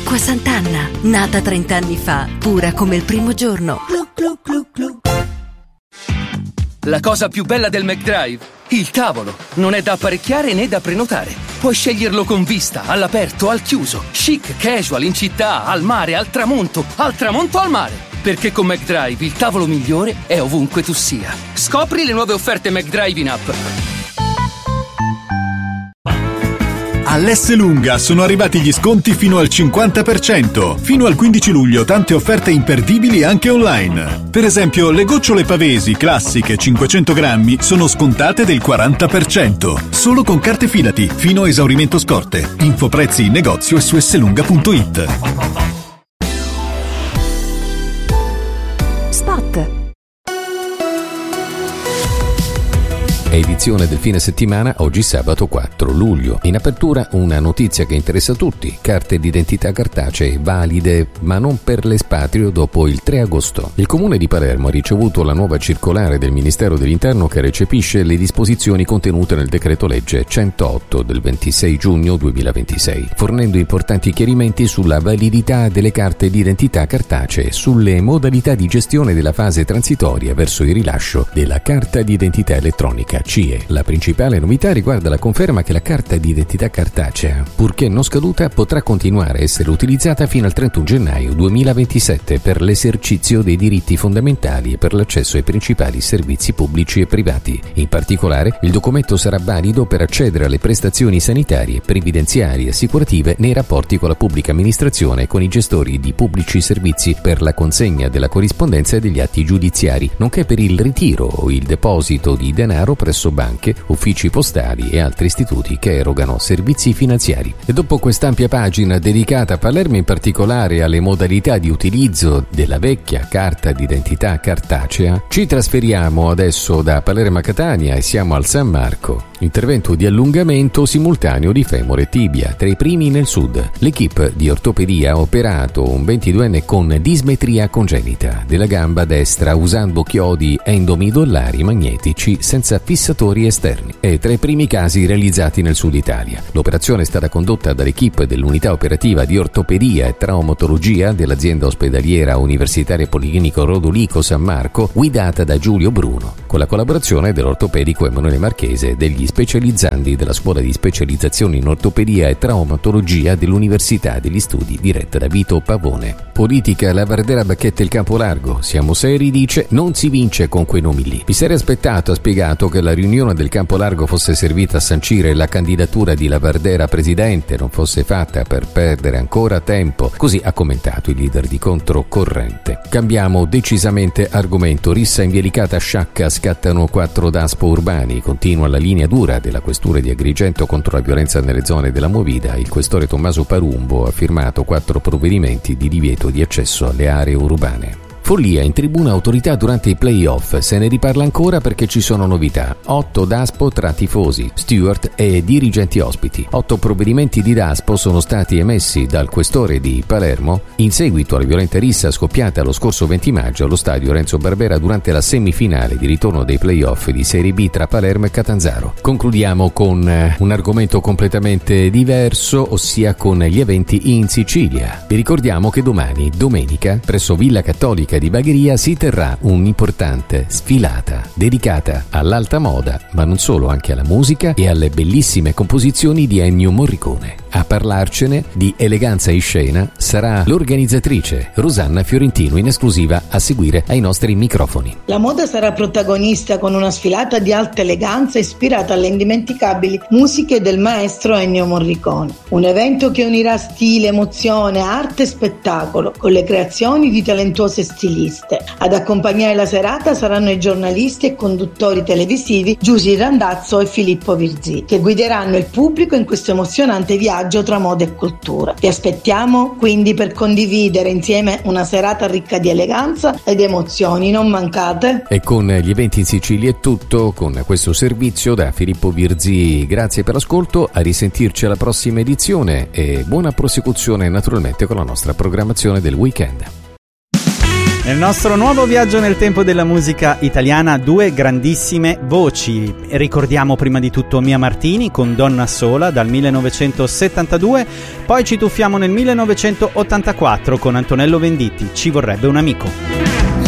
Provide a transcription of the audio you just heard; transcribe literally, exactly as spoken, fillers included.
Acqua Sant'Anna, nata trent'anni fa, pura come il primo giorno. Glu, glu, glu, glu. La cosa più bella del McDrive? Il tavolo. Non è da apparecchiare né da prenotare. Puoi sceglierlo con vista, all'aperto, al chiuso, chic, casual, in città, al mare, al tramonto, al tramonto al mare. Perché con McDrive il tavolo migliore è ovunque tu sia. Scopri le nuove offerte McDrive in app. All'Esselunga sono arrivati gli sconti fino al cinquanta per cento. Fino al quindici luglio tante offerte imperdibili anche online. Per esempio, le gocciole Pavesi classiche cinquecento grammi sono scontate del quaranta per cento. Solo con carte Fidati, fino a esaurimento scorte. Info prezzi in negozio e su esselunga punto it. Spot. Edizione del fine settimana, oggi sabato quattro luglio. In apertura una notizia che interessa tutti: carte d'identità cartacee valide ma non per l'espatrio dopo il tre agosto. Il comune di Palermo ha ricevuto la nuova circolare del Ministero dell'Interno che recepisce le disposizioni contenute nel decreto legge centootto del ventisei giugno duemilaventisei, fornendo importanti chiarimenti sulla validità delle carte d'identità cartacee, sulle modalità di gestione della fase transitoria verso il rilascio della carta d'identità elettronica C I E. La principale novità riguarda la conferma che la carta di identità cartacea, purché non scaduta, potrà continuare a essere utilizzata fino al trentuno gennaio duemilaventisette per l'esercizio dei diritti fondamentali e per l'accesso ai principali servizi pubblici e privati. In particolare, il documento sarà valido per accedere alle prestazioni sanitarie, previdenziarie e assicurative nei rapporti con la pubblica amministrazione e con i gestori di pubblici servizi, per la consegna della corrispondenza e degli atti giudiziari, nonché per il ritiro o il deposito di denaro presso banche, uffici postali e altri istituti che erogano servizi finanziari. E dopo quest'ampia pagina dedicata a Palermo, in particolare alle modalità di utilizzo della vecchia carta d'identità cartacea, ci trasferiamo adesso da Palermo a Catania e siamo al San Marco. Intervento di allungamento simultaneo di femore e tibia, tra i primi nel sud. L'equipe di ortopedia ha operato un ventiduenne con dismetria congenita della gamba destra usando chiodi endomidollari magnetici senza fissatori esterni. È tra i primi casi realizzati nel sud Italia. L'operazione è stata condotta dall'equipe dell'unità operativa di ortopedia e traumatologia dell'azienda ospedaliera universitaria Policlinico Rodolico San Marco, guidata da Giulio Bruno, con la collaborazione dell'ortopedico Emanuele Marchese e degli specializzandi della scuola di specializzazione in ortopedia e traumatologia dell'Università degli Studi, diretta da Vito Pavone. Politica, la Vardera Bacchetta il campo largo. Siamo seri, dice, non si vince con quei nomi lì. Vi sarei aspettato, ha spiegato, che la riunione del campo largo fosse servita a sancire la candidatura di Lavardera presidente, non fosse fatta per perdere ancora tempo. Così ha commentato il leader di Controcorrente. Cambiamo decisamente argomento. Rissa in via Licata Sciacca, scattano quattro daspo urbani. Continua la linea dura della questura di Agrigento contro la violenza nelle zone della Movida. Il questore Tommaso Parumbo ha firmato quattro provvedimenti di divieto di accesso alle aree urbane. Follia in tribuna autorità durante i play-off. Se ne riparla ancora perché ci sono novità. Otto daspo tra tifosi, steward e dirigenti ospiti. Otto provvedimenti di daspo sono stati emessi dal questore di Palermo in seguito alla violenta rissa scoppiata lo scorso venti maggio allo stadio Renzo Barbera durante la semifinale di ritorno dei play-off di Serie B tra Palermo e Catanzaro. Concludiamo con un argomento completamente diverso, ossia con gli eventi in Sicilia. Vi ricordiamo che domani, domenica, presso Villa Cattolica di Bagheria si terrà un'importante sfilata dedicata all'alta moda, ma non solo, anche alla musica e alle bellissime composizioni di Ennio Morricone. A parlarcene di eleganza in scena sarà l'organizzatrice Rosanna Fiorentino, in esclusiva a seguire ai nostri microfoni. La moda sarà protagonista con una sfilata di alta eleganza ispirata alle indimenticabili musiche del maestro Ennio Morricone. Un evento che unirà stile, emozione, arte e spettacolo con le creazioni di talentuose stiliste. Ad accompagnare la serata saranno i giornalisti e conduttori televisivi Giusy Randazzo e Filippo Virzì, che guideranno il pubblico in questo emozionante viaggio tra moda e cultura. Vi aspettiamo quindi per condividere insieme una serata ricca di eleganza ed emozioni, non mancate. E con gli eventi in Sicilia è tutto con questo servizio da Filippo Virzì. Grazie per l'ascolto, a risentirci alla prossima edizione e buona prosecuzione naturalmente con la nostra programmazione del weekend. Nel nostro nuovo viaggio nel tempo della musica italiana, due grandissime voci. Ricordiamo prima di tutto Mia Martini con Donna Sola dal millenovecentosettantadue, poi ci tuffiamo nel millenovecentottantaquattro con Antonello Venditti, Ci vorrebbe un amico.